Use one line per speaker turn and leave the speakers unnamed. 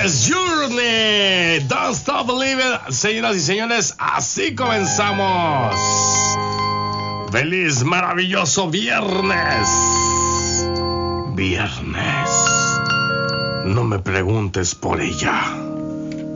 es Journey, Don't Stop Believing. Señoras y señores, así comenzamos. Feliz, maravilloso viernes. Viernes. No me preguntes por ella.